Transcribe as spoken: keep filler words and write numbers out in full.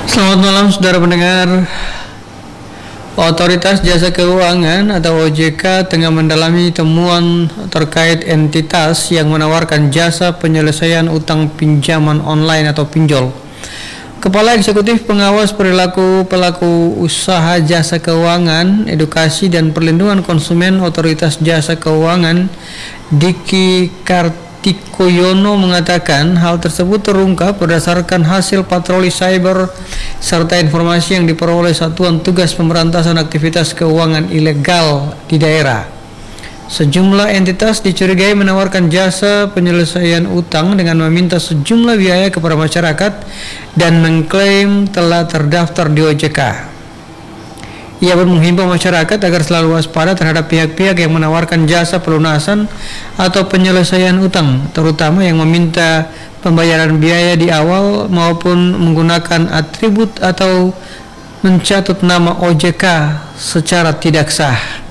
Selamat malam saudara pendengar. Otoritas Jasa Keuangan atau O J K tengah mendalami temuan terkait entitas yang menawarkan jasa penyelesaian utang pinjaman online atau pinjol. Kepala Eksekutif Pengawas Perilaku Pelaku Usaha Jasa Keuangan, Edukasi dan Perlindungan Konsumen Otoritas Jasa Keuangan, Diki Kartikoyono mengatakan hal tersebut terungkap berdasarkan hasil patroli cyber serta informasi yang diperoleh Satuan Tugas Pemberantasan Aktivitas Keuangan Ilegal di daerah. Sejumlah entitas dicurigai menawarkan jasa penyelesaian utang dengan meminta sejumlah biaya kepada masyarakat dan mengklaim telah terdaftar di O J K. Ia pun menghimbau masyarakat agar selalu waspada terhadap pihak-pihak yang menawarkan jasa pelunasan atau penyelesaian utang, terutama yang meminta pembayaran biaya di awal maupun menggunakan atribut atau mencatut nama O J K secara tidak sah.